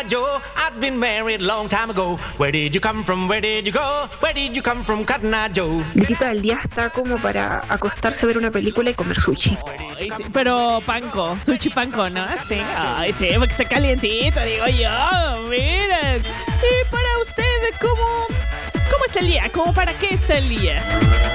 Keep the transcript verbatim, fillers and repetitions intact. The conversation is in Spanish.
Joe, I've been married long time ago. Where did you come from? Where did you go? Where did you come from, Cotton Eye Joe? Gritita del día está como para acostarse a ver una película y comer sushi. Ay, sí, pero panko, sushi panko, ¿no? Sí, ay, sí, porque está calientito, digo yo, miren. Y para usted, ¿cómo, cómo está el día? ¿Cómo para qué está el día?